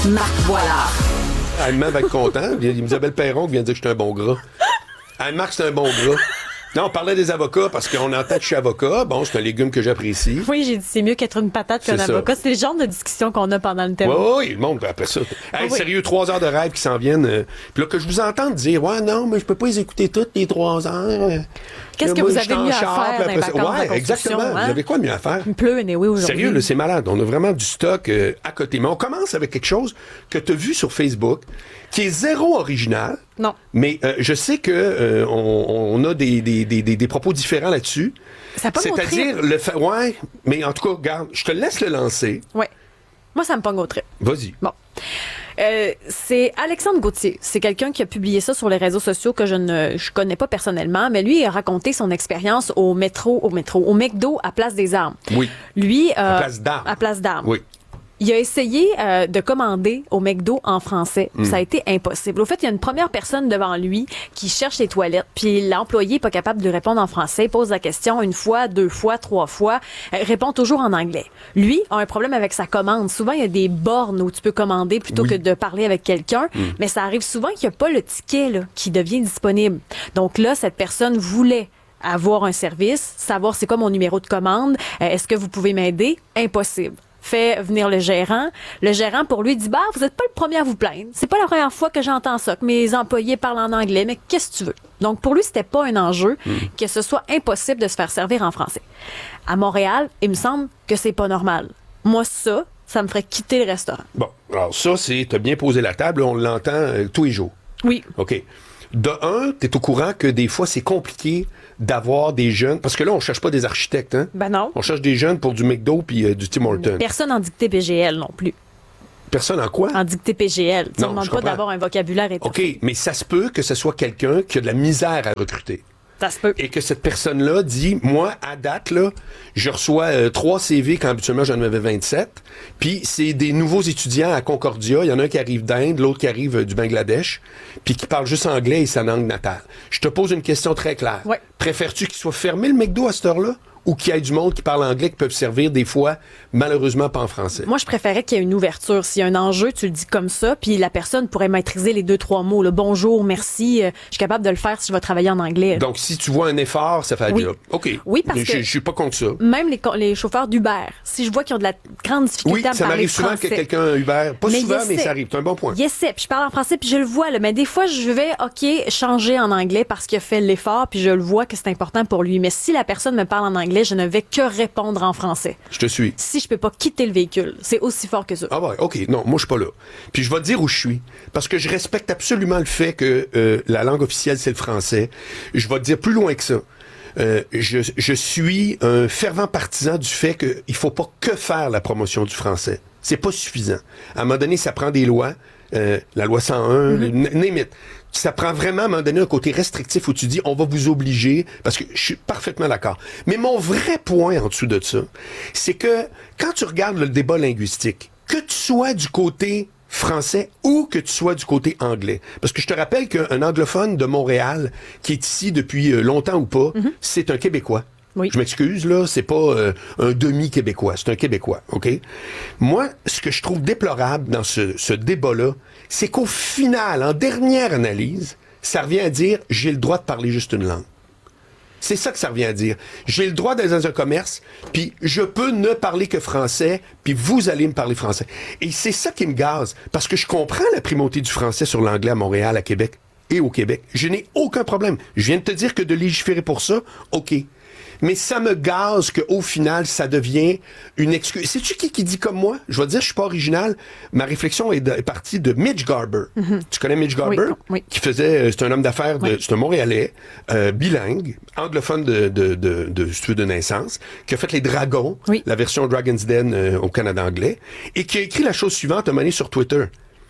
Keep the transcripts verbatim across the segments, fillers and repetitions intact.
Marc Boilard. Anne-Marc va être content. Isabelle Perron qui vient de dire que je suis un bon gras. Anne-Marc, c'est un bon gras. Non, on parlait des avocats parce qu'on entend que je suis avocat. Bon, c'est un légume que j'apprécie. Oui, j'ai dit c'est mieux qu'être une patate qu'un avocat. C'est le genre de discussion qu'on a pendant le thème. Oui, oui, le monde après ça. Hey, oui. Sérieux, trois heures de rêve qui s'en viennent. Euh, Puis là, que je vous entende dire, ouais, non, mais je peux pas les écouter toutes les trois heures. Qu'est-ce que moi, vous avez mieux à faire dans les vacances Ouais, de exactement. hein? Vous avez quoi de mieux à faire? Il pleut, mais oui, aujourd'hui. Sérieux, là, c'est malade. On a vraiment du stock euh, à côté. Mais on commence avec quelque chose que tu as vu sur Facebook, qui est zéro original. Non. Mais euh, je sais que euh, on, on a des, des, des, des, des propos différents là-dessus. Ça peut C'est-à-dire montrer... le fait. Ouais, mais en tout cas, regarde, je te laisse le lancer. Oui. Moi, ça me pogne au trait. Vas-y. Bon. Euh, c'est Alexandre Gauthier. C'est quelqu'un qui a publié ça sur les réseaux sociaux que je ne je connais pas personnellement, mais lui il a raconté son expérience au métro, au métro, au McDo à Place des Armes. Oui. Lui, euh, à Place d'Armes. À Place d'Armes. Oui. Il a essayé euh, de commander au McDo en français. Mm. Ça a été impossible. Au fait, il y a une première personne devant lui qui cherche les toilettes, puis l'employé n'est pas capable de lui répondre en français, pose la question une fois, deux fois, trois fois, euh, répond toujours en anglais. Lui a un problème avec sa commande. Souvent, il y a des bornes où tu peux commander plutôt oui. que de parler avec quelqu'un, mm. mais ça arrive souvent qu'il n'y a pas le ticket là, qui devient disponible. Donc là, cette personne voulait avoir un service, savoir c'est quoi mon numéro de commande, euh, est-ce que vous pouvez m'aider? Impossible. Fait venir le gérant. Le gérant, pour lui, dit, bah, vous n'êtes pas le premier à vous plaindre. C'est pas la première fois que j'entends ça, que mes employés parlent en anglais, mais qu'est-ce que tu veux? Donc, pour lui, c'était pas un enjeu mm. que ce soit impossible de se faire servir en français. À Montréal, il me semble que c'est pas normal. Moi, ça, ça me ferait quitter le restaurant. Bon, alors ça, c'est, t'as bien posé la table, on l'entend euh, tous les jours. Oui. OK. De un, t'es au courant que des fois, c'est compliqué d'avoir des jeunes, parce que là, on cherche pas des architectes, hein? Ben non. On cherche des jeunes pour du McDo puis euh, du Tim Hortons. Personne en dictée P G L non plus. Personne en quoi? En dictée P G L. Tu ne demandes pas comprends. d'avoir un vocabulaire étoffé. OK, mais ça se peut que ce soit quelqu'un qui a de la misère à recruter. Ça se peut. Et que cette personne-là dit, moi, à date, là, je reçois euh, trois C V quand habituellement j'en avais vingt-sept. Puis c'est des nouveaux étudiants à Concordia. Il y en a un qui arrive d'Inde, l'autre qui arrive euh, du Bangladesh, puis qui parle juste anglais et sa langue natale. Je te pose une question très claire. Ouais. Préfères-tu qu'il soit fermé le McDo à cette heure-là? Ou qu'il y ait du monde qui parle anglais qui peuvent servir des fois, malheureusement, pas en français. Moi, je préférais qu'il y ait une ouverture. S'il y a un enjeu, tu le dis comme ça, puis la personne pourrait maîtriser les deux, trois mots. Le bonjour, merci, euh, je suis capable de le faire si je vais travailler en anglais. Donc, si tu vois un effort, ça fait la oui. job. OK. Oui, parce je, que... Je suis pas contre ça. Même les, les chauffeurs d'Uber, si je vois qu'ils ont de la grande difficulté oui, à me ça parler m'arrive souvent français, que quelqu'un Uber... Pas mais souvent, essaie. mais ça arrive. C'est un bon point. Il essaie, puis je parle en français, puis je le vois. Là, mais des fois, je vais, OK, changer en anglais parce qu'il a fait l'effort, puis je le vois que c'est important pour lui. Mais si la personne me parle en anglais, je ne vais que répondre en français. Je te suis. Si je peux pas quitter le véhicule, c'est aussi fort que ça. Ah ouais, OK. Non, moi, je suis pas là. Puis je vais te dire où je suis. Parce que je respecte absolument le fait que euh, la langue officielle, c'est le français. Je vais te dire plus loin que ça. Euh, je, je suis un fervent partisan du fait qu'il faut pas que faire la promotion du français. C'est pas suffisant. À un moment donné, ça prend des lois. Euh, la loi cent un, mm-hmm. name it. Ça prend vraiment, à un moment donné, un côté restrictif où tu dis, on va vous obliger, parce que je suis parfaitement d'accord. Mais mon vrai point en dessous de ça, c'est que quand tu regardes le débat linguistique, que tu sois du côté français ou que tu sois du côté anglais. Parce que je te rappelle qu'un anglophone de Montréal, qui est ici depuis longtemps ou pas, mm-hmm. c'est un Québécois. Oui. Je m'excuse, là, c'est pas euh, un demi-Québécois, c'est un Québécois, OK? Moi, ce que je trouve déplorable dans ce, ce débat-là, c'est qu'au final, en dernière analyse, ça revient à dire « j'ai le droit de parler juste une langue ». C'est ça que ça revient à dire. J'ai le droit d'aller dans un commerce, puis je peux ne parler que français, puis vous allez me parler français. Et c'est ça qui me gaze, parce que je comprends la primauté du français sur l'anglais à Montréal, à Québec et au Québec. Je n'ai aucun problème. Je viens de te dire que de légiférer pour ça, OK. Mais ça me gaze qu'au final, ça devient une excuse. Sais-tu qui qui dit comme moi? Je vais te dire, je suis pas original. Ma réflexion est, de, est partie de Mitch Garber. Mm-hmm. Tu connais Mitch Garber? Oui, oui. Qui faisait, c'est un homme d'affaires, de, oui. c'est un Montréalais, euh, bilingue, anglophone de, de, de, de, de, de naissance, qui a fait Les Dragons, oui. la version Dragon's Den euh, au Canada anglais, et qui a écrit la chose suivante un moment donné sur Twitter.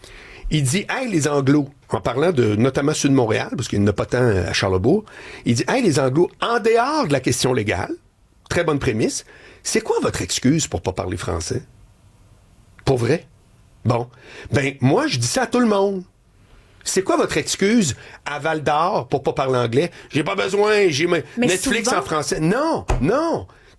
Il dit, hey, les Anglos, en parlant de notamment ceux de Montréal, parce qu'il n'y en a pas tant à Charlebourg, il dit, hey, les Anglos, en dehors de la question légale, très bonne prémisse, c'est quoi votre excuse pour pas parler français? Pour vrai? Bon. Ben, moi, je dis ça à tout le monde. C'est quoi votre excuse à Val d'Or pour pas parler anglais? J'ai pas besoin, j'ai ma... Netflix souvent... en français. Non, non.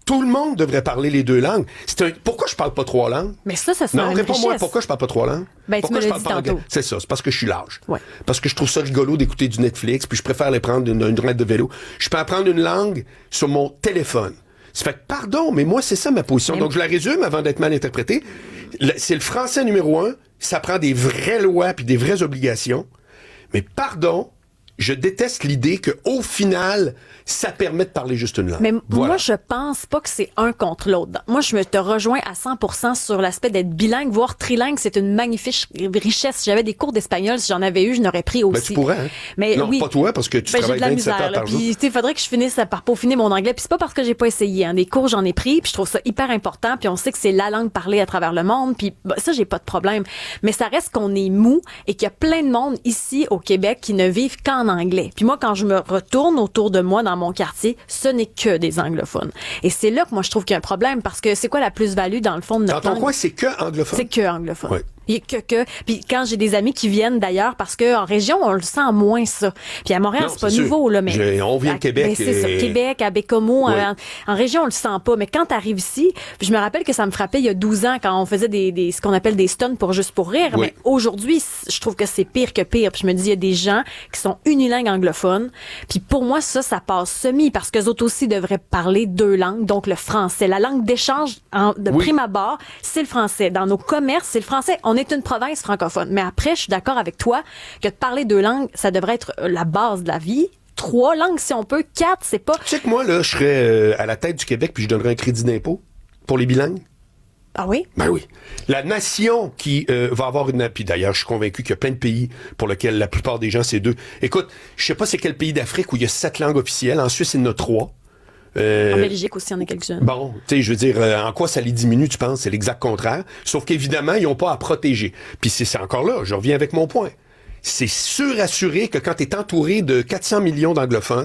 Tout le monde devrait parler les deux langues. C'est un... Pourquoi je parle pas trois langues? Mais ça, ça serait Non, une réponds-moi, richesse. pourquoi je parle pas trois langues? Ben, tu pourquoi me je l'as parle dit pas tantôt. anglais? C'est ça, c'est parce que je suis large. Ouais. Parce que je trouve ça rigolo d'écouter du Netflix, puis je préfère aller prendre une, une raide de vélo. Je peux apprendre une langue sur mon téléphone. Ça fait que, pardon, mais moi, c'est ça ma position. Mais... Donc, je la résume avant d'être mal interprété. Le- C'est le français numéro un. Ça prend des vraies lois puis des vraies obligations. Mais pardon, je déteste l'idée qu'au final, ça permet de parler juste une langue. Mais Voilà. moi, je pense pas que c'est un contre l'autre. Moi, je me te rejoins à cent pour cent sur l'aspect d'être bilingue, voire trilingue. C'est une magnifique richesse. Si j'avais des cours d'espagnol, si j'en avais eu, je n'aurais pris aussi. Ben, tu pourrais, hein? Mais non, oui. pas toi, parce que tu Ben, j'ai travailles de la vingt-sept misère, heures là. par jour. Puis, il faudrait que je finisse par peaufiner mon anglais. Puis c'est pas parce que j'ai pas essayé. Hein. Des cours, j'en ai pris. Puis je trouve ça hyper important. Puis on sait que c'est la langue parlée à travers le monde. Puis bah, ça, j'ai pas de problème. Mais ça reste qu'on est mou et qu'il y a plein de monde ici au Québec qui ne vivent qu'en anglais. Puis moi, quand je me retourne autour de moi dans mon quartier, ce n'est que des anglophones. Et c'est là que moi, je trouve qu'il y a un problème parce que c'est quoi la plus-value dans le fond de notre Dans ton langue? coin, c'est que anglophone? C'est que anglophone. Oui. Il y a que que puis quand j'ai des amis qui viennent d'ailleurs parce que en région on le sent moins ça. Puis à Montréal Non, c'est pas c'est sûr. nouveau là mais J'ai- on vient de à- Québec ben, c'est ça, et- Québec à Bécomo Oui. en, en région on le sent pas mais quand tu arrives ici, puis je me rappelle que ça me frappait il y a douze ans quand on faisait des, des ce qu'on appelle des stuns pour juste pour rire Oui. mais aujourd'hui c- je trouve que c'est pire que pire. Puis je me dis il y a des gens qui sont unilingues anglophones. Puis pour moi ça ça passe semi parce que les autres aussi devraient parler deux langues donc le français, la langue d'échange en- de Oui. prime abord, c'est le français. Dans nos commerces, c'est le français. On est une province francophone. Mais après, je suis d'accord avec toi que de parler deux langues, ça devrait être euh, la base de la vie. Trois langues, si on peut. Quatre, c'est pas... Tu sais que moi, là, je serais euh, à la tête du Québec puis je donnerais un crédit d'impôt pour les bilingues? Ah oui? Ben oui. La nation qui euh, va avoir une... Puis d'ailleurs, je suis convaincu qu'il y a plein de pays pour lesquels la plupart des gens, c'est deux. Écoute, je sais pas c'est quel pays d'Afrique où il y a sept langues officielles. En Suisse, il y en a trois. Euh, En Belgique aussi, il y en a quelques-unes. Bon, tu sais, je veux dire, euh, en quoi ça les diminue, tu penses? C'est l'exact contraire. Sauf qu'évidemment, ils n'ont pas à protéger. Puis c'est c'est encore là, je reviens avec mon point. C'est sûr assuré que quand tu es entouré de quatre cents millions d'anglophones,